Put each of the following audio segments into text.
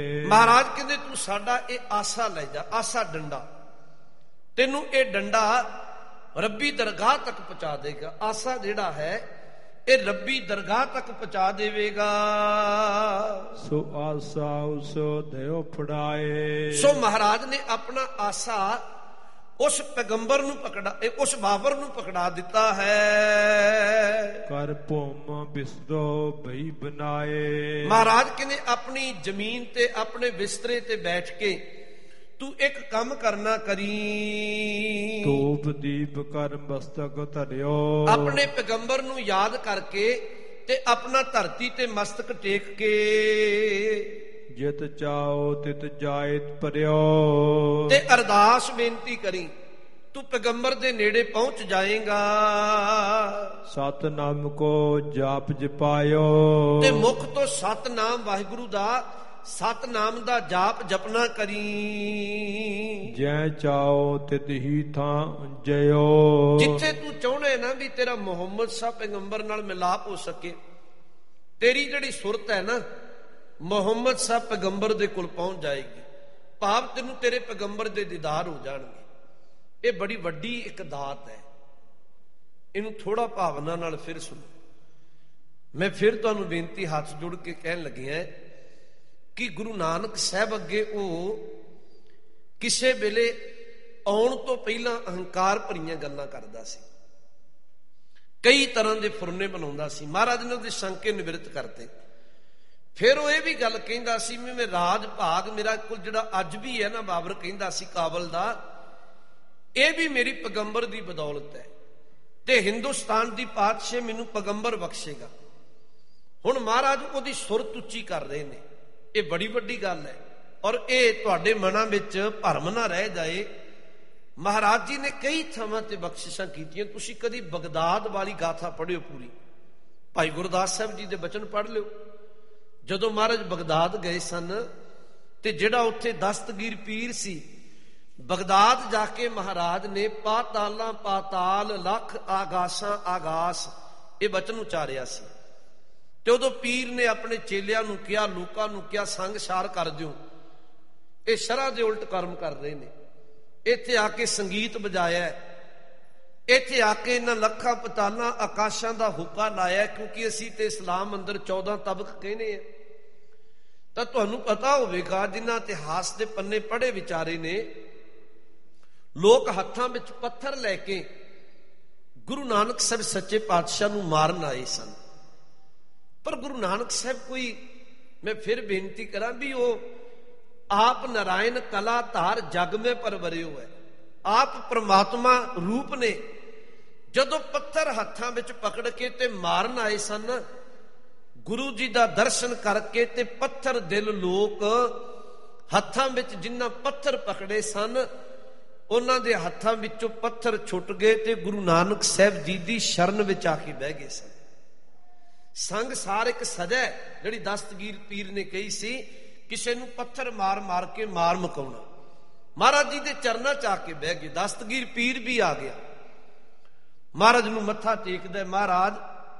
ਮਹਾਰਾਜ ਕਹਿੰਦੇ ਤੂੰ ਸਾਡਾ ਇਹ ਆਸਾ ਲੈ ਜਾ, ਆਸਾ ਡੰਡਾ, ਤੈਨੂੰ ਇਹ ਡੰਡਾ ਰੱਬੀ ਦਰਗਾਹ ਤੱਕ ਪਹੁੰਚਾ ਦੇਗਾ। ਆਸਾ ਜਿਹੜਾ ਹੈ ਇਹ ਰੱਬੀ ਦਰਗਾਹ ਤੱਕ ਪਹੁੰਚਾ ਦੇਵੇਗਾ। ਸੋ ਆਸਾ ਉਸ ਦਿਓ ਫੜਾਏ। ਸੋ ਮਹਾਰਾਜ ਨੇ ਆਪਣਾ ਆਸਾ ਉਸ ਪੈਗੰਬਰ ਨੂੰ ਉਸ ਬਾਬਰ ਨੂੰ ਪਕੜਾ ਦਿੱਤਾ ਹੈ। ਕਰ ਭੂਮ ਬਿਸਰੋ ਭਈ ਬਨਾਏ। ਮਹਾਰਾਜ ਕਹਿੰਦੇ ਆਪਣੀ ਜ਼ਮੀਨ ਤੇ ਆਪਣੇ ਬਿਸਤਰੇ ਤੇ ਬੈਠ ਕੇ ਤੂੰ ਇੱਕ ਕੰਮ ਕਰਨਾ ਕਰੀ, ਧੂਪ ਦੀਪ ਕਰ ਮਸਤਕ ਧਰਿਓ। ਆਪਣੇ ਪੈਗੰਬਰ ਨੂੰ ਯਾਦ ਕਰਕੇ ਤੇ ਆਪਣਾ ਧਰਤੀ ਤੇ ਮਸਤਕ ਟੇਕ ਕੇ ਜਿਤ ਚਾਓ ਤਿਤ ਜਾਇਤ ਪਰਿਓ। ਤੇ ਅਰਦਾਸ ਬੇਨਤੀ ਕਰੀ, ਤੂੰ ਪੈਗੰਬਰ ਦੇ ਨੇੜੇ ਪਹੁੰਚ ਜਾਏਗਾ। ਸਤਨਾਮ ਕੋ ਜਾਪ ਜਪਾਇਓ। ਤੇ ਮੁਖ ਤੋਂ ਸਤਨਾਮ ਵਾਹਿਗੁਰੂ ਦਾ, ਸਤਨਾਮ ਦਾ ਜਾਪ ਜਪਨਾ ਕਰੀ। ਜੈ ਚਾਓ ਤਿਤ ਹੀ ਥਾਂ ਜਇਓ। ਜਿੱਥੇ ਤੂੰ ਚਾਹੁੰਦਾ ਨਾ ਵੀ ਤੇਰਾ ਮੁਹੰਮਦ ਸਾਹਿਬ ਪੈਗੰਬਰ ਨਾਲ ਮਿਲਾਪ ਹੋ ਸਕੇ, ਤੇਰੀ ਜਿਹੜੀ ਸੁਰਤ ਹੈ ਨਾ ਮੁਹੰਮਦ ਸਾਹਿਬ ਪੈਗੰਬਰ ਦੇ ਕੋਲ ਪਹੁੰਚ ਜਾਏਗੀ। ਭਾਵ ਤੈਨੂੰ ਤੇਰੇ ਪੈਗੰਬਰ ਦੇ ਦੀਦਾਰ ਹੋ ਜਾਣਗੇ। ਇਹ ਬੜੀ ਵੱਡੀ ਇੱਕ ਦਾਤ ਹੈ। ਇਹਨੂੰ ਥੋੜਾ ਭਾਵਨਾ ਨਾਲ ਫਿਰ ਸੁਣੋ। ਮੈਂ ਫਿਰ ਤੁਹਾਨੂੰ ਬੇਨਤੀ ਹੱਥ ਜੋੜ ਕੇ ਕਹਿਣ ਲੱਗਿਆ ਕਿ ਗੁਰੂ ਨਾਨਕ ਸਾਹਿਬ ਅੱਗੇ ਉਹ ਕਿਸੇ ਵੇਲੇ ਆਉਣ ਤੋਂ ਪਹਿਲਾਂ ਅਹੰਕਾਰ ਭਰੀਆਂ ਗੱਲਾਂ ਕਰਦਾ ਸੀ, ਕਈ ਤਰ੍ਹਾਂ ਦੇ ਫੁਰਨੇ ਬਣਾਉਂਦਾ ਸੀ। ਮਹਾਰਾਜ ਨੇ ਉਹਦੇ ਸ਼ੰਕੇ ਨਿਵਰਤ ਕਰਤੇ। ਫਿਰ ਉਹ ਇਹ ਵੀ ਗੱਲ ਕਹਿੰਦਾ ਸੀ ਵੀ ਮੈਂ ਰਾਜ ਭਾਗ ਮੇਰਾ ਕੋਲ ਜਿਹੜਾ ਅੱਜ ਵੀ ਹੈ ਨਾ, ਬਾਬਰ ਕਹਿੰਦਾ ਸੀ ਕਾਬਲ ਦਾ, ਇਹ ਵੀ ਮੇਰੀ ਪੈਗੰਬਰ ਦੀ ਬਦੌਲਤ ਹੈ ਤੇ ਹਿੰਦੁਸਤਾਨ ਦੀ ਪਾਤਸ਼ਾਹ ਮੈਨੂੰ ਪੈਗੰਬਰ ਬਖਸ਼ੇਗਾ। ਹੁਣ ਮਹਾਰਾਜ ਉਹਦੀ ਸੁਰਤ ਉੱਚੀ ਕਰ ਰਹੇ ਨੇ। ਇਹ ਬੜੀ ਵੱਡੀ ਗੱਲ ਹੈ ਔਰ ਇਹ ਤੁਹਾਡੇ ਮਨਾਂ ਵਿੱਚ ਭਰਮ ਨਾ ਰਹਿ ਜਾਏ। ਮਹਾਰਾਜ ਜੀ ਨੇ ਕਈ ਥਾਵਾਂ ਤੇ ਬਖਸ਼ਿਸ਼ਾਂ ਕੀਤੀਆਂ। ਤੁਸੀਂ ਕਦੀ ਬਗਦਾਦ ਵਾਲੀ ਗਾਥਾ ਪੜ੍ਹਿਓ ਪੂਰੀ, ਭਾਈ ਗੁਰਦਾਸ ਸਾਹਿਬ ਜੀ ਦੇ ਬਚਨ ਪੜ੍ਹ ਲਿਓ। ਜਦੋਂ ਮਹਾਰਾਜ ਬਗਦਾਦ ਗਏ ਸਨ ਤੇ ਜਿਹੜਾ ਉੱਥੇ ਦਸਤਗੀਰ ਪੀਰ ਸੀ, ਬਗਦਾਦ ਜਾ ਕੇ ਮਹਾਰਾਜ ਨੇ ਪਾਤਾਲਾਂ ਪਾਤਾਲ ਲੱਖ ਆਗਾਸਾਂ ਆਗਾਸ ਇਹ ਬਚਨ ਉਚਾਰਿਆ ਸੀ। ਤੇ ਉਦੋਂ ਪੀਰ ਨੇ ਆਪਣੇ ਚੇਲਿਆਂ ਨੂੰ ਕਿਹਾ, ਲੋਕਾਂ ਨੂੰ ਕਿਹਾ, ਸੰਗ ਸਾਰ ਕਰ ਦਿਓ, ਇਹ ਸ਼ਰ੍ਹਾਂ ਦੇ ਉਲਟ ਕਰਮ ਕਰ ਰਹੇ ਨੇ। ਇੱਥੇ ਆ ਕੇ ਸੰਗੀਤ ਵਜਾਇਆ, ਇੱਥੇ ਆ ਕੇ ਇਹਨਾਂ ਲੱਖਾਂ ਪਤਾਲਾਂ ਆਕਾਸ਼ਾਂ ਦਾ ਹੁੱਕਾ ਲਾਇਆ, ਕਿਉਂਕਿ ਅਸੀਂ ਤੇ ਇਸਲਾਮ ਅੰਦਰ 14 ਤਬਕ ਕਹਿੰਦੇ ਆ। ਤਾਂ ਤੁਹਾਨੂੰ ਪਤਾ ਹੋਵੇਗਾ ਜਿਨ੍ਹਾਂ ਇਤਿਹਾਸ ਦੇ ਪੰਨੇ ਪੜ੍ਹੇ ਵਿਚਾਰੇ ਨੇ, ਲੋਕ ਹੱਥਾਂ ਵਿੱਚ ਪੱਥਰ ਲੈ ਕੇ ਗੁਰੂ ਨਾਨਕ ਸਾਹਿਬ ਸੱਚੇ ਪਾਤਸ਼ਾਹ ਨੂੰ ਮਾਰਨ ਆਏ ਸਨ। ਪਰ ਗੁਰੂ ਨਾਨਕ ਸਾਹਿਬ ਕੋਈ, ਮੈਂ ਫਿਰ ਬੇਨਤੀ ਕਰਾਂ ਵੀ ਉਹ ਆਪ ਨਾਰਾਇਣ ਕਲਾ ਧਾਰ ਜਗ ਮੇ ਪਰਵਰਿਓ ਹੈ, ਆਪ ਪ੍ਰਮਾਤਮਾ ਰੂਪ ਨੇ। ਜਦੋਂ ਪੱਥਰ ਹੱਥਾਂ ਵਿੱਚ ਪਕੜ ਕੇ ਤੇ ਮਾਰਨ ਆਏ ਸਨ, ਗੁਰੂ ਜੀ ਦਾ ਦਰਸ਼ਨ ਕਰਕੇ ਤੇ ਪੱਥਰ ਦਿਲ ਲੋਕ ਹੱਥਾਂ ਵਿੱਚ ਜਿਨ੍ਹਾਂ ਪੱਥਰ ਪਕੜੇ ਸਨ, ਉਹਨਾਂ ਦੇ ਹੱਥਾਂ ਵਿੱਚੋਂ ਪੱਥਰ ਛੁੱਟ ਗਏ ਤੇ ਗੁਰੂ ਨਾਨਕ ਸਾਹਿਬ ਜੀ ਦੀ ਸ਼ਰਨ ਵਿੱਚ ਆ ਕੇ ਬਹਿ ਗਏ ਸਨ। ਸੰਗ ਸਾਰ ਇੱਕ ਸਜ਼ਾ ਜਿਹੜੀ ਦਸਤਗੀਰ ਪੀਰ ਨੇ ਕਹੀ ਸੀ, ਕਿਸੇ ਨੂੰ ਪੱਥਰ ਮਾਰ ਮਾਰ ਕੇ ਮਾਰ ਮੁਕਾਉਣਾ। ਮਹਾਰਾਜ ਜੀ ਦੇ ਚਰਨਾਂ ਚ ਆ ਕੇ ਬਹਿ ਗਏ। ਦਸਤਗੀਰ ਪੀਰ ਵੀ ਆ ਗਿਆ, ਮਹਾਰਾਜ ਨੂੰ ਮੱਥਾ ਟੇਕਦਾ। ਮਹਾਰਾਜ,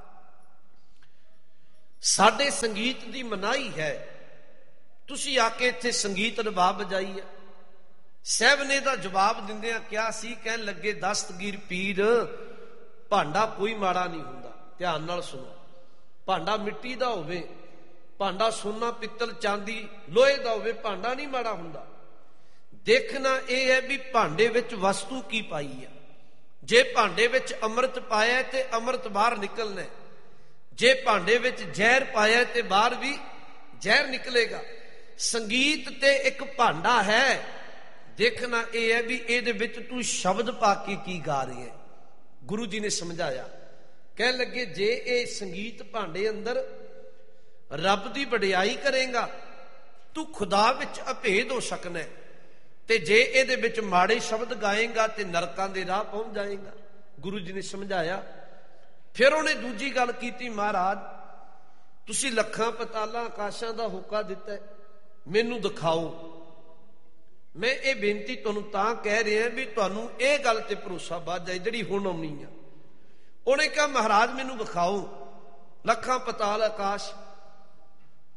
ਸਾਡੇ ਸੰਗੀਤ ਦੀ ਮਨਾਹੀ ਹੈ, ਤੁਸੀਂ ਆ ਕੇ ਇੱਥੇ ਸੰਗੀਤ ਰਬਾਬ ਵਜਾਈ ਹੈ। ਸਾਹਿਬ ਨੇ ਦਾ ਜਵਾਬ ਦਿੰਦਿਆਂ ਕਿਹਾ ਸੀ, ਕਹਿਣ ਲੱਗੇ ਦਸਤਗੀਰ ਪੀਰ, ਭਾਂਡਾ ਕੋਈ ਮਾੜਾ ਨਹੀਂ ਹੁੰਦਾ। ਧਿਆਨ ਨਾਲ ਸੁਣੋ, ਭਾਂਡਾ ਮਿੱਟੀ ਦਾ ਹੋਵੇ, ਭਾਂਡਾ ਸੋਨਾ ਪਿੱਤਲ ਚਾਂਦੀ ਲੋਹੇ ਦਾ ਹੋਵੇ, ਭਾਂਡਾ ਨਹੀਂ ਮਾੜਾ ਹੁੰਦਾ। ਦੇਖਣਾ ਇਹ ਹੈ ਵੀ ਭਾਂਡੇ ਵਿੱਚ ਵਸਤੂ ਕੀ ਪਾਈ ਹੈ। ਜੇ ਭਾਂਡੇ ਵਿੱਚ ਅੰਮ੍ਰਿਤ ਪਾਇਆ ਤੇ ਅੰਮ੍ਰਿਤ ਬਾਹਰ ਨਿਕਲਣਾ, ਜੇ ਭਾਂਡੇ ਵਿੱਚ ਜ਼ਹਿਰ ਪਾਇਆ ਤੇ ਬਾਹਰ ਵੀ ਜ਼ਹਿਰ ਨਿਕਲੇਗਾ। ਸੰਗੀਤ ਤੇ ਇੱਕ ਭਾਂਡਾ ਹੈ, ਦੇਖਣਾ ਇਹ ਹੈ ਵੀ ਇਹਦੇ ਵਿੱਚ ਤੂੰ ਸ਼ਬਦ ਪਾ ਕੇ ਕੀ ਗਾ ਰਹੀ ਹੈ। ਗੁਰੂ ਜੀ ਨੇ ਸਮਝਾਇਆ, ਕਹਿਣ ਲੱਗੇ ਜੇ ਇਹ ਸੰਗੀਤ ਭਾਂਡੇ ਅੰਦਰ ਰੱਬ ਦੀ ਵਡਿਆਈ ਕਰੇਗਾ, ਤੂੰ ਖੁਦਾ ਵਿੱਚ ਅਭੇਦ ਹੋ ਸਕਣਾ, ਤੇ ਜੇ ਇਹਦੇ ਵਿੱਚ ਮਾੜੇ ਸ਼ਬਦ ਗਾਏਗਾ ਤੇ ਨਰਕਾਂ ਦੇ ਰਾਹ ਪਹੁੰਚ ਜਾਏਗਾ। ਗੁਰੂ ਜੀ ਨੇ ਸਮਝਾਇਆ। ਫਿਰ ਉਹਨੇ ਦੂਜੀ ਗੱਲ ਕੀਤੀ, ਮਹਾਰਾਜ ਤੁਸੀਂ ਲੱਖਾਂ ਪਤਾਲਾਂ ਆਕਾਸ਼ਾਂ ਦਾ ਹੁੱਕਾ ਦਿੱਤਾ, ਮੈਨੂੰ ਦਿਖਾਓ। ਮੈਂ ਇਹ ਬੇਨਤੀ ਤੁਹਾਨੂੰ ਤਾਂ ਕਹਿ ਰਿਹਾ ਵੀ ਤੁਹਾਨੂੰ ਇਹ ਗੱਲ ਤੇ ਭਰੋਸਾ ਵੱਧ ਜਾਏ ਜਿਹੜੀ ਹੁਣ ਆਉਣੀ ਆ। ਉਹਨੇ ਕਿਹਾ ਮਹਾਰਾਜ ਮੈਨੂੰ ਵਿਖਾਓ ਲੱਖਾਂ ਪਤਾਲ ਆਕਾਸ਼।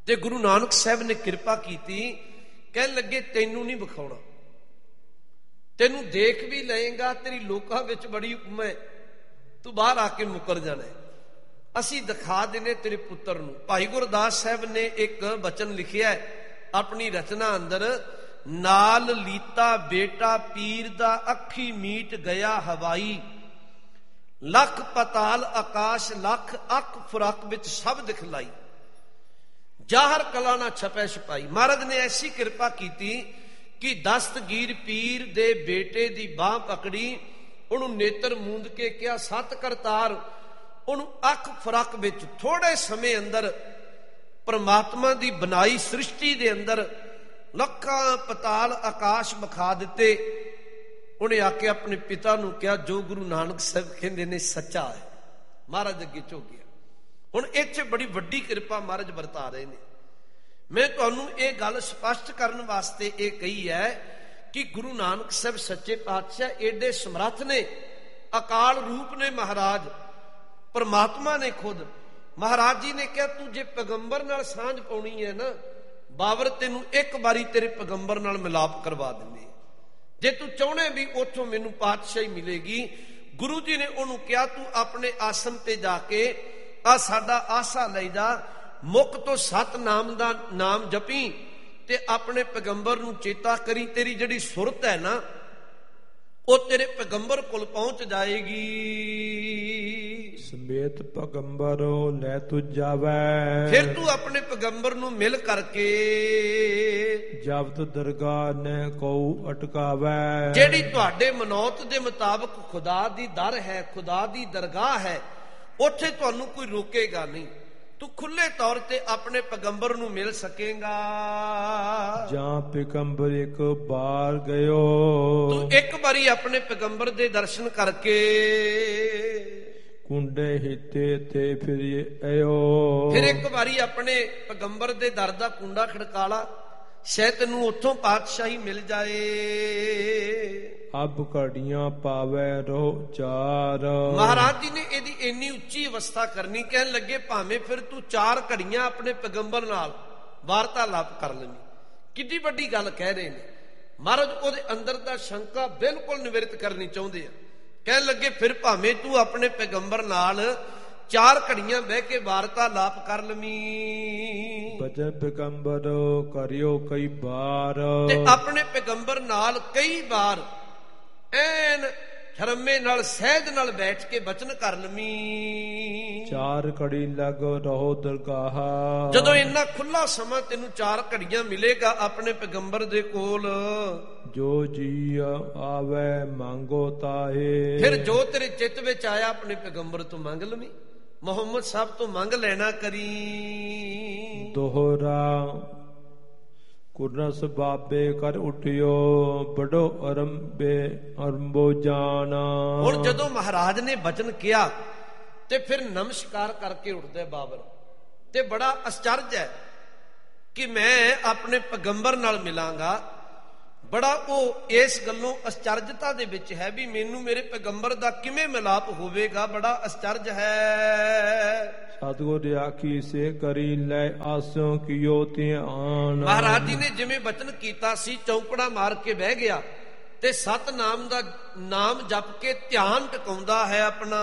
ਤੇ ਗੁਰੂ ਨਾਨਕ ਸਾਹਿਬ ਨੇ ਕਿਰਪਾ ਕੀਤੀ, ਕਹਿਣ ਲੱਗੇ ਤੈਨੂੰ ਨਹੀਂ ਵਿਖਾਉਣਾ, ਤੈਨੂੰ ਦੇਖ ਵੀ ਲਏਗਾ, ਤੇਰੀ ਲੋਕਾਂ ਵਿੱਚ ਬੜੀ ਉਪਮਾ ਹੈ, ਤੂੰ ਬਾਹਰ ਆ ਕੇ ਮੁੱਕਰ ਜਾਣਾ, ਅਸੀਂ ਦਿਖਾ ਦੇਣੇ ਤੇਰੇ ਪੁੱਤਰ ਨੂੰ। ਭਾਈ ਗੁਰਦਾਸ ਸਾਹਿਬ ਨੇ ਇੱਕ ਬਚਨ ਲਿਖਿਆ ਆਪਣੀ ਰਚਨਾ ਅੰਦਰ, ਨਾਲ ਲੀਤਾ ਬੇਟਾ ਪੀਰ ਦਾ ਅੱਖੀ ਮੀਟ ਗਿਆ ਹਵਾਈ, ਲੱਖ ਪਤਾਲ ਆਕਾਸ਼ ਲੱਖ ਅੱਖ ਫੁਰਕ ਵਿੱਚ ਸਭ ਦਿਖਲਾਈ, ਜ਼ਾਹਰ ਕਲਾ ਨਾ ਛਪੈ ਛਪਾਈ। ਮਹਾਰਾਜ ਨੇ ਐਸੀ ਕਿਰਪਾ ਕੀਤੀ ਕਿ ਦਸਤਗੀਰ ਪੀਰ ਦੇ ਬੇਟੇ ਦੀ ਬਾਹ ਪਕੜੀ, ਉਹਨੂੰ ਨੇਤਰ ਮੂੰਦ ਕੇ ਕਿਹਾ ਸਤ ਕਰਤਾਰ, ਉਹਨੂੰ ਅੱਖ ਫਰਕ ਵਿੱਚ ਥੋੜੇ ਸਮੇਂ ਅੰਦਰ ਪਰਮਾਤਮਾ ਦੀ ਬਣਾਈ ਸ੍ਰਿਸ਼ਟੀ ਦੇ ਅੰਦਰ ਲੱਖਾਂ ਪਤਾਲ ਆਕਾਸ਼ ਵਿਖਾ ਦਿੱਤੇ। ਉਹਨੇ ਆ ਕੇ ਆਪਣੇ ਪਿਤਾ ਨੂੰ ਕਿਹਾ ਜੋ ਗੁਰੂ ਨਾਨਕ ਸਾਹਿਬ ਕਹਿੰਦੇ ਨੇ ਸੱਚਾ ਹੈ। ਮਹਾਰਾਜ ਅੱਗੇ ਝੁਕ ਗਿਆ। ਹੁਣ ਇੱਥੇ ਬੜੀ ਵੱਡੀ ਕਿਰਪਾ ਮਹਾਰਾਜ ਵਰਤਾ ਰਹੇ ਨੇ। ਮੈਂ ਤੁਹਾਨੂੰ ਇਹ ਗੱਲ ਸਪਸ਼ਟ ਕਰਨ ਵਾਸਤੇ ਇਹ ਕਹੀ ਹੈ ਕਿ ਗੁਰੂ ਨਾਨਕ ਸਾਹਿਬ ਸੱਚੇ ਪਾਤਸ਼ਾਹ ਏਡੇ ਸਮਰੱਥ ਨੇ, ਅਕਾਲ ਰੂਪ ਨੇ ਮਹਾਰਾਜ, ਪਰਮਾਤਮਾ ਨੇ ਖੁਦ। ਮਹਾਰਾਜ ਜੀ ਨੇ ਕਿਹਾ ਤੂੰ ਜੇ ਪੈਗੰਬਰ ਨਾਲ ਸਾਂਝ ਪਾਉਣੀ ਹੈ ਨਾ ਬਾਬਰ, ਤੈਨੂੰ ਇੱਕ ਵਾਰੀ ਤੇਰੇ ਪੈਗੰਬਰ ਨਾਲ ਮਿਲਾਪ ਕਰਵਾ ਦਿੰਦੇ, ਜੇ ਤੂੰ ਚਾਹੁੰਦੇ ਵੀ ਉੱਥੋਂ ਮੈਨੂੰ ਪਾਤਸ਼ਾਹੀ ਮਿਲੇਗੀ। ਗੁਰੂ ਜੀ ਨੇ ਉਹਨੂੰ ਕਿਹਾ ਤੂੰ ਆਪਣੇ ਆਸਣ ਤੇ ਜਾ ਕੇ ਆ ਸਾਡਾ ਆਸਾ ਲੈ ਜਾ, ਮੁਖ ਤੋਂ ਸਤ ਨਾਮ ਦਾ ਨਾਮ ਜਪੀ ਤੇ ਆਪਣੇ ਪੈਗੰਬਰ ਨੂੰ ਚੇਤਾ ਕਰੀ, ਤੇਰੀ ਜਿਹੜੀ ਸੁਰਤ ਹੈ ਨਾ ਉਹ ਤੇਰੇ ਪੈਗੰਬਰ ਕੋਲ ਪਹੁੰਚ ਜਾਏਗੀ। ਸਮੇਤ ਪੈਗੰਬਰੋ ਲੈ ਤੁ ਜਾਵੈ, ਫਿਰ ਤੂੰ ਆਪਣੇ ਪੈਗੰਬਰ ਨੂੰ ਮਿਲ ਕਰਕੇ ਜਬਤ ਦਰਗਾਹ ਨੇ ਕਉ ਅਟਕਾਵੈ, ਜਿਹੜੀ ਤੁਹਾਡੇ ਮਨੌਤ ਦੇ ਮੁਤਾਬਕ ਖੁਦਾ ਦੀ ਦਰ ਹੈ, ਖੁਦਾ ਦੀ ਦਰਗਾਹ ਹੈ, ਉੱਥੇ ਤੁਹਾਨੂੰ ਕੋਈ ਰੋਕੇਗਾ ਨਹੀਂ। ਤੂੰ ਖੁੱਲੇ ਤੌਰ ਤੇ ਆਪਣੇ ਪੈਗੰਬਰ ਨੂੰ ਮਿਲ ਸਕੇਗਾ। ਜਾਂ ਪੈਗੰਬਰ ਇੱਕ ਬਾਰ ਗਇਓ, ਤੂੰ ਇੱਕ ਵਾਰੀ ਆਪਣੇ ਪੈਗੰਬਰ ਦੇ ਦਰਸ਼ਨ ਕਰਕੇ ਕੁੰਡੇ ਹਿੱਤੇ ਤੇ ਫਿਰ ਆਇਓ, ਫਿਰ ਇੱਕ ਵਾਰੀ ਆਪਣੇ ਪੈਗੰਬਰ ਦੇ ਦਰ ਦਾ ਕੁੰਡਾ ਖੜਕਾਲਾ, ਸ਼ਾਇਦ ਤੈਨੂੰ ਉੱਥੋਂ ਪਾਤਸ਼ਾਹੀ ਮਿਲ ਜਾਏ। ਅਬ ਘੜੀਆਂ ਪਾਵੈ ਰੋ ਚਾਰ, ਮਹਾਰਾਜ ਜੀ ਨੇ ਇਹਦੀ ਇੰਨੀ ਉੱਚੀ ਅਵਸਥਾ ਕਰਨੀ, ਕਹਿਣ ਲੱਗੇ ਭਾਵੇਂ ਫਿਰ ਤੂੰ 4 ਘੜੀਆਂ ਆਪਣੇ ਪੈਗੰਬਰ ਨਾਲ ਵਾਰਤਾਲਾਪ ਕਰ ਲੈਣੀ। ਕਿੰਨੀ ਵੱਡੀ ਗੱਲ ਕਹਿ ਰਹੇ ਨੇ ਮਹਾਰਾਜ। ਉਹਦੇ ਅੰਦਰ ਦਾ ਸ਼ੰਕਾ ਬਿਲਕੁਲ ਨਿਵਰਤ ਕਰਨੀ ਚਾਹੁੰਦੇ ਆ। ਕਹਿਣ ਲੱਗੇ ਫਿਰ ਭਾਵੇਂ ਤੂੰ ਆਪਣੇ ਪੈਗੰਬਰ ਨਾਲ 4 ਘੜੀਆਂ ਬਹਿ ਕੇ ਵਾਰਤਾਲਾਪ ਕਰ ਲਵੀਂ। ਬਜੇ ਪੈਗੰਬਰ ਕਰਿਓ ਕਈ ਬਾਰ, ਤੇ ਆਪਣੇ ਪੈਗੰਬਰ ਨਾਲ ਕਈ ਵਾਰ ਐਨ ਸ਼ਰਮੇ ਨਾਲ ਸਹਿਜ ਨਾਲ ਬੈਠ ਕੇ ਬਚਨ ਕਰ ਲਵੀਂ। 4 ਘੜੀ ਲੱਗ ਰਹੋ ਦਰਗਾਹ, ਜਦੋਂ ਇੰਨਾ ਖੁੱਲਾ ਸਮਾਂ ਤੈਨੂੰ 4 ਘੜੀਆਂ ਮਿਲੇਗਾ ਆਪਣੇ ਪੈਗੰਬਰ ਦੇ ਕੋਲ, ਜੋ ਜੀ ਆਵੇ ਮੰਗੋ ਤਾਹੇ, ਫਿਰ ਜੋ ਤੇਰੇ ਚਿੱਤ ਵਿੱਚ ਆਇਆ ਆਪਣੇ ਪੈਗੰਬਰ ਤੋਂ ਮੰਗ ਲਵੀਂ, ਮੁਹੰਮਦ ਸਾਹਿਬ ਤੋਂ ਮੰਗ ਲੈਣਾ ਕਰੀ। ਦੋਹਰਾ ਕੁਰਨਸ ਬਾਬੇ ਕਰ ਉਠਿਓ, ਬੜੋ ਅਰੰਬੋ ਜਾਣਾ। ਹੁਣ ਜਦੋਂ ਮਹਾਰਾਜ ਨੇ ਬਚਨ ਕਿਹਾ ਤੇ ਫਿਰ ਨਮਸਕਾਰ ਕਰਕੇ ਉੱਠਦੇ ਬਾਬਰ, ਤੇ ਬੜਾ ਅਚਰਜ ਹੈ ਕਿ ਮੈਂ ਆਪਣੇ ਪੈਗੰਬਰ ਨਾਲ ਮਿਲਾਂਗਾ। ਬੜਾ ਉਹ ਇਸ ਗੱਲੋਂ ਅਚਰਜਤਾ ਦੇ ਵਿੱਚ ਹੈ ਵੀ ਮੈਨੂੰ ਮੇਰੇ ਪੈਗੰਬਰ ਦਾ ਕਿਵੇਂ ਮਿਲਾਪ ਹੋਵੇਗਾ, ਬੜਾ ਅਚਰਜ ਹੈ। ਸਤਿਗੁਰ ਆਖੀ ਸੇ ਕਰੀ ਲੈ ਆਸੋਂ ਕਿਓ ਧਿਆਨ। ਮਹਾਰਾਜ ਜੀ ਨੇ ਜਿਵੇਂ ਬਚਨ ਕੀਤਾ ਸੀ, ਚੌਂਕੜਾ ਮਾਰ ਕੇ ਬਹਿ ਗਿਆ ਤੇ ਸਤਨਾਮ ਦਾ ਨਾਮ ਜਪ ਕੇ ਧਿਆਨ ਟਿਕਾਉਂਦਾ ਹੈ ਆਪਣਾ।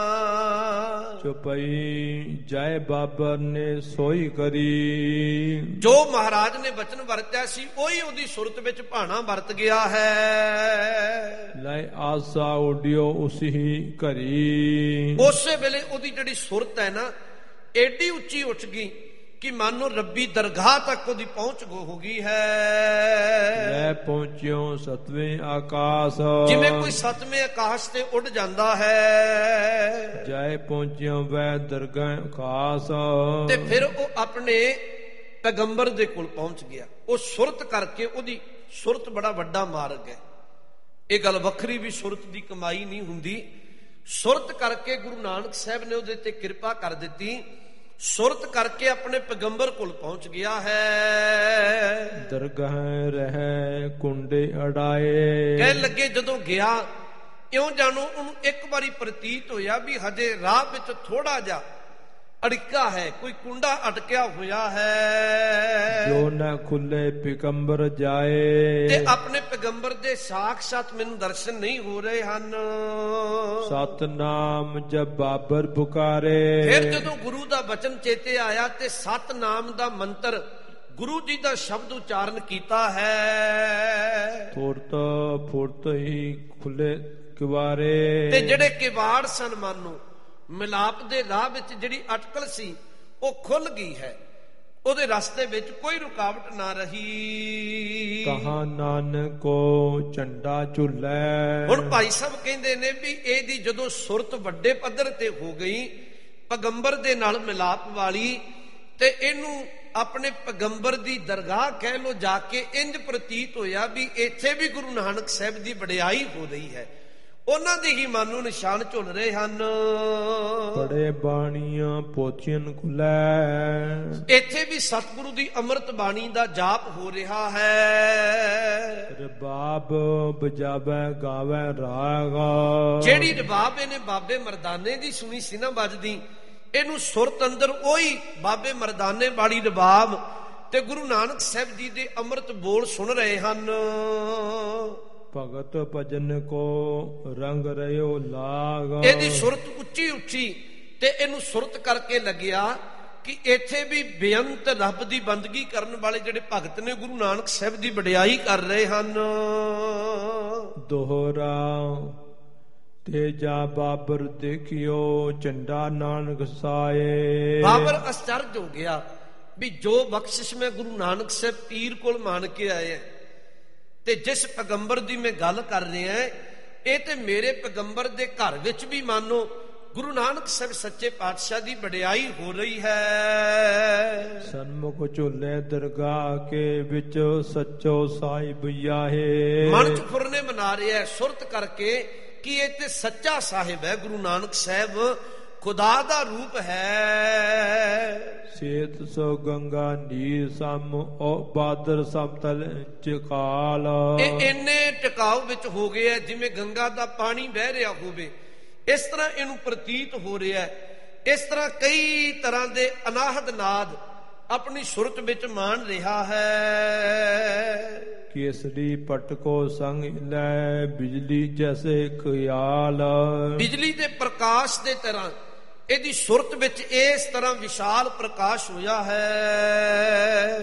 ਚੁਪਈ ਜੈ ਬਾਬਰ ਨੇ ਸੋਈ ਕਰੀ, ਜੋ ਮਹਾਰਾਜ ਨੇ ਬਚਨ ਵਰਤਿਆ ਸੀ ਉਹੀ ਉਹਦੀ ਸੁਰਤ ਵਿੱਚ ਭਾਣਾ ਵਰਤ ਗਿਆ ਹੈ। ਲੈ ਆਸਾ ਉਡਿਓ ਉਸ ਹੀ ਘਰੀ, ਉਸੇ ਵੇਲੇ ਉਹਦੀ ਜਿਹੜੀ ਸੁਰਤ ਹੈ ਨਾ ਏਡੀ ਉੱਚੀ ਉੱਠ ਗਈ ਕਿ ਮਾਨੋ ਰੱਬੀ ਦਰਗਾਹ ਤੱਕ ਉਹਦੀ ਪਹੁੰਚ ਹੋ ਗਈ ਹੈ। ਲੈ ਪਹੁੰਚਿਓ ਸਤਵੇਂ ਆਕਾਸ਼, ਜਿਵੇਂ ਕੋਈ 7ਵੇਂ ਆਕਾਸ਼ ਤੇ ਉੱਡ ਜਾਂਦਾ ਹੈ। ਜੈ ਪਹੁੰਚਿਓ ਵੈ ਦਰਗਾਹ ਖਾਸ, ਤੇ ਫਿਰ ਉਹ ਆਪਣੇ ਪੈਗੰਬਰ ਦੇ ਕੋਲ ਪਹੁੰਚ ਗਿਆ। ਉਹ ਸੁਰਤ ਕਰਕੇ, ਉਹਦੀ ਸੁਰਤ ਬੜਾ ਵੱਡਾ ਮਾਰਗ ਹੈ। ਇਹ ਗੱਲ ਵੱਖਰੀ ਵੀ ਸੁਰਤ ਦੀ ਕਮਾਈ ਨਹੀਂ ਹੁੰਦੀ। ਸੁਰਤ ਕਰਕੇ ਗੁਰੂ ਨਾਨਕ ਸਾਹਿਬ ਨੇ ਉਹਦੇ ਤੇ ਕਿਰਪਾ ਕਰ ਦਿੱਤੀ, ਸੁਰਤ ਕਰਕੇ ਆਪਣੇ ਪੈਗੰਬਰ ਕੋਲ ਪਹੁੰਚ ਗਿਆ ਹੈ। ਦਰਗਾਹ ਰਹਿ ਕੁੰਡੇ ਅੜਾਏ, ਕਹਿਣ ਲੱਗੇ ਜਦੋਂ ਗਿਆ ਇਉਂ ਜਾਣੋ ਉਹਨੂੰ ਇੱਕ ਵਾਰੀ ਪ੍ਰਤੀਤ ਹੋਇਆ ਵੀ ਹਜੇ ਰਾਹ ਵਿੱਚ ਥੋੜਾ ਜਿਹਾ ਅੜਿੱਕਾ ਹੈ, ਕੋਈ ਕੁੰਡਾ ਅਟਕਿਆ ਹੋਇਆ ਹੈ। ਜੋ ਨ ਖੁੱਲੇ ਪੈਗੰਬਰ ਜਾਏ, ਤੇ ਆਪਣੇ ਪੈਗੰਬਰ ਦੇ ਸਾਖਸ਼ਾਤ ਮੈਨੂੰ ਦਰਸ਼ਨ ਨਹੀਂ ਹੋ ਰਹੇ ਹਨ। ਸਤਨਾਮ ਜਬ ਬਾਬਰ ਪੁਕਾਰੇ, ਫਿਰ ਜਦੋਂ ਗੁਰੂ ਦਾ ਬਚਨ ਚੇਤੇ ਆਇਆ ਤੇ ਸਤਨਾਮ ਦਾ ਮੰਤਰ ਗੁਰੂ ਜੀ ਦਾ ਸ਼ਬਦ ਉਚਾਰਨ ਕੀਤਾ ਹੈ। ਤੁਰਤ ਫੁਰਤ ਹੀ ਖੁੱਲੇ ਕਿਵਾਰੇ, ਤੇ ਜਿਹੜੇ ਕਿਵਾੜ ਸਨ ਮਾਨੋ ਮਿਲਾਪ ਦੇ ਰਾਹ ਵਿੱਚ ਜਿਹੜੀ ਅਟਕਲ ਸੀ ਉਹ ਖੁੱਲ ਗਈ ਹੈ, ਉਹਦੇ ਰਸਤੇ ਵਿੱਚ ਕੋਈ ਰੁਕਾਵਟ ਨਾ ਰਹੀ। ਕਹਾ ਨਾਨਕ ਕੋ ਝੰਡਾ ਝੁੱਲੈ। ਹੁਣ ਭਾਈ ਸਾਹਿਬ ਕਹਿੰਦੇ ਨੇ ਵੀ ਇਹਦੀ ਜਦੋਂ ਸੁਰਤ ਵੱਡੇ ਪੱਧਰ ਤੇ ਹੋ ਗਈ ਪੈਗੰਬਰ ਦੇ ਨਾਲ ਮਿਲਾਪ ਵਾਲੀ, ਤੇ ਇਹਨੂੰ ਆਪਣੇ ਪੈਗੰਬਰ ਦੀ ਦਰਗਾਹ ਕਹਿ ਲੋ ਜਾ ਕੇ ਇੰਜ ਪ੍ਰਤੀਤ ਹੋਇਆ ਵੀ ਇੱਥੇ ਵੀ ਗੁਰੂ ਨਾਨਕ ਸਾਹਿਬ ਦੀ ਵਡਿਆਈ ਹੋ ਰਹੀ ਹੈ, ਉਹਨਾਂ ਦੇ ਹੀ ਮਨ ਨੂੰ ਨਿਸ਼ਾਨ ਝੁੱਲ ਰਹੇ ਹਨ। ਬੜੇ ਬਾਣੀਆਂ ਪੋਚੀਆਂ ਕੁਲੈ, ਇੱਥੇ ਵੀ ਸਤਿਗੁਰੂ ਦੀ ਅੰਮ੍ਰਿਤ ਬਾਣੀ ਦਾ ਜਾਪ ਹੋ ਰਿਹਾ ਹੈ। ਰਬਾਬ ਬਜਾਵੇ ਗਾਵੇ ਰਾਗ, ਜਿਹੜੀ ਰਬਾਬ ਇਹਨੇ ਬਾਬੇ ਮਰਦਾਨੇ ਦੀ ਸੁਣੀ ਸੀ ਨਾ ਵੱਜਦੀ, ਇਹਨੂੰ ਸੁਰਤ ਅੰਦਰ ਉਹੀ ਬਾਬੇ ਮਰਦਾਨੇ ਵਾਲੀ ਰਬਾਬ ਤੇ ਗੁਰੂ ਨਾਨਕ ਸਾਹਿਬ ਜੀ ਦੇ ਅੰਮ੍ਰਿਤ ਬੋਲ ਸੁਣ ਰਹੇ ਹਨ। ਭਗਤ ਭਜਨ ਕੋ ਰੰਗ ਰਿਓ ਲਾਗ, ਇਹਦੀ ਸੁਰਤ ਉੱਚੀ ਉੱਚੀ ਤੇ ਇਹਨੂੰ ਸੁਰਤ ਕਰਕੇ ਲੱਗਿਆ ਕਿ ਇੱਥੇ ਵੀ ਬੇਅੰਤ ਰੱਬ ਦੀ ਬੰਦਗੀ ਕਰਨ ਵਾਲੇ ਜਿਹੜੇ ਭਗਤ ਨੇ ਗੁਰੂ ਨਾਨਕ ਸਾਹਿਬ ਦੀ ਵਡਿਆਈ ਕਰ ਰਹੇ ਹਨ। ਦੋਹਰਾ ਤੇਜਾ ਬਾਬਰ ਦੇਖਿਓ ਝੰਡਾ ਨਾਨਕ ਸਾਏ। ਬਾਬਰ ਅਚਰਜ ਹੋ ਗਿਆ ਵੀ ਜੋ ਬਖਸ਼ਿਸ਼ ਮੈਂ ਗੁਰੂ ਨਾਨਕ ਸਾਹਿਬ ਪੀਰ ਕੋਲ ਮੰਨ ਕੇ ਆਇਆ ਤੇ ਜਿਸ ਪੈਗੰਬਰ ਦੀ ਮੈਂ ਗੱਲ ਕਰ ਰਿਹਾ, ਇਹ ਤੇ ਮੇਰੇ ਪੈਗੰਬਰ ਦੇ ਘਰ ਵਿੱਚ ਵੀ ਮਾਨੋ ਗੁਰੂ ਨਾਨਕ ਸਾਹਿਬ ਸੱਚੇ ਪਾਤਸ਼ਾਹ ਦੀ ਵਡਿਆਈ ਹੋ ਰਹੀ ਹੈ। ਸਨਮੁਖ ਝੁੱਲੇ ਦਰਗਾਹ ਕੇ ਵਿੱਚ ਸੱਚੋ ਸਾਹਿਬ ਆਏ। ਮਨ ਚ ਫੁਰਨੇ ਮਨਾ ਰਿਹਾ ਸੁਰਤ ਕਰਕੇ ਕਿ ਇਹ ਤੇ ਸੱਚਾ ਸਾਹਿਬ ਹੈ, ਗੁਰੂ ਨਾਨਕ ਸਾਹਿਬ ਖੁਦਾ ਦਾ ਰੂਪ ਹੈ। ਸੇਤ ਸੋ ਗੰਗਾ ਨੀਰ ਸਮ ਓ ਬਾਦਰ ਸਮਤਲ ਚਕਾਲ, ਇਹ ਇੰਨੇ ਟਿਕਾਉ ਵਿੱਚ ਹੋ ਗਿਆ ਜਿਵੇਂ ਗੰਗਾ ਦਾ ਪਾਣੀ ਵਹਿ ਰਿਹਾ ਹੋਵੇ, ਇਸ ਤਰ੍ਹਾਂ ਇਹਨੂੰ ਪ੍ਰਤੀਤ ਹੋ ਰਿਹਾ। ਇਸ ਤਰ੍ਹਾਂ ਕਈ ਤਰ੍ਹਾਂ ਦੇ ਅਨਾਹਦ ਨਾਦ ਆਪਣੀ ਸੁਰਤ ਵਿੱਚ ਮਾਣ ਰਿਹਾ ਹੈ। ਕੇਸਰੀ ਪਟਕੋ ਸੰਗ ਲੈ ਬਿਜਲੀ ਜੈਸੇ ਖਿਆਲ, ਬਿਜਲੀ ਦੇ ਪ੍ਰਕਾਸ਼ ਦੇ ਤਰ੍ਹਾਂ ਇਹਦੀ ਸੁਰਤ ਵਿੱਚ ਇਸ ਤਰ੍ਹਾਂ ਵਿਸ਼ਾਲ ਪ੍ਰਕਾਸ਼ ਹੋਇਆ ਹੈ।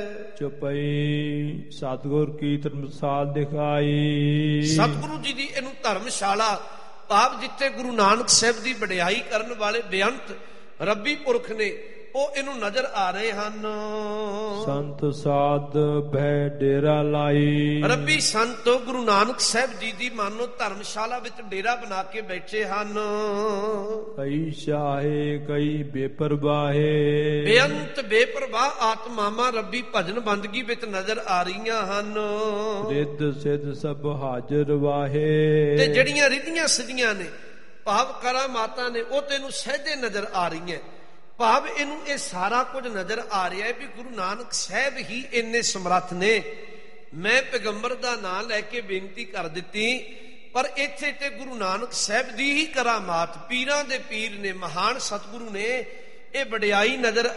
ਚੁਪਈ ਸਤਿਗੁਰ ਕੀ ਧਰਮਸਾਲ ਦਿਖਾਈ, ਸਤਿਗੁਰੂ ਜੀ ਦੀ ਇਹਨੂੰ ਧਰਮਸ਼ਾਲਾ ਭਾਵ ਜਿੱਥੇ ਗੁਰੂ ਨਾਨਕ ਸਾਹਿਬ ਦੀ ਵਡਿਆਈ ਕਰਨ ਵਾਲੇ ਬੇਅੰਤ ਰੱਬੀ ਪੁਰਖ ਨੇ ਉਹ ਇਹਨੂੰ ਨਜ਼ਰ ਆ ਰਹੇ ਹਨ। ਸੰਤ ਸਾਧ ਬਹਿ ਡੇਰਾ ਲਾਈ, ਰੱਬੀ ਸੰਤ ਗੁਰੂ ਨਾਨਕ ਸਾਹਿਬ ਜੀ ਦੀ ਮਾਨੋ ਧਰਮਸ਼ਾਲਾ ਵਿੱਚ ਡੇਰਾ ਬਣਾ ਕੇ ਬੈਠੇ ਹਨ। ਕਈ ਸ਼ਾਹੇ ਕਈ ਬੇਪਰਵਾਹੇ, ਬੇਅੰਤ ਬੇਪਰਵਾਹ ਆਤਮਾਵਾਂ ਰੱਬੀ ਭਜਨ ਬੰਦਗੀ ਵਿੱਚ ਨਜ਼ਰ ਆ ਰਹੀਆਂ ਹਨ। ਰਿੱਧ ਸਿੱਧ ਸਭ ਹਾਜ਼ਰ ਵਾਹੇ, ਤੇ ਜਿਹੜੀਆਂ ਰਿੱਧੀਆਂ ਸਿੱਧੀਆਂ ਨੇ ਭਾਵ ਕਰਾਮਾਤਾਂ ਨੇ ਉਹ ਤੈਨੂੰ ਸਹਿਜੇ ਨਜ਼ਰ ਆ ਰਹੀਆਂ, ਭਾਵ ਇਹਨੂੰ ਇਹ ਸਾਰਾ ਕੁਝ ਨਜ਼ਰ ਆ ਰਿਹਾ ਹੈ ਵੀ ਗੁਰੂ ਨਾਨਕ ਸਾਹਿਬ ਹੀ ਇੰਨੇ ਸਮਰੱਥ ਨੇ। ਮੈਂ ਪੈਗੰਬਰ ਦਾ ਨਾਮ ਲੈ ਕੇ ਬੇਨਤੀ ਕਰ ਦਿੱਤੀ, ਪਰ ਇੱਥੇ ਤੇ ਗੁਰੂ ਨਾਨਕ ਸਾਹਿਬ ਦੀ ਹੀ ਕਰਾਮਾਤ, ਪੀਰਾਂ ਦੇ ਪੀਰ ਨੇ, ਮਹਾਨ ਸਤਿਗੁਰੂ ਨੇ, ਇਹ ਵਡਿਆਈ ਨਜ਼ਰ